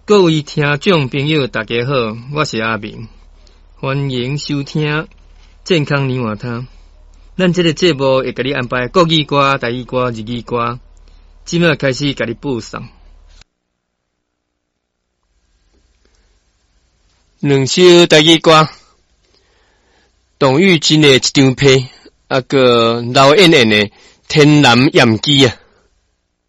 各位听众朋友，大家好，我是阿明，欢迎收听健康年华汤。咱这个节目会给你安排国语歌、台语歌、日语歌，即马开始给你播送。两首台语歌，董玉金的一张被，个刘燕燕的《天蓝艳姬》啊。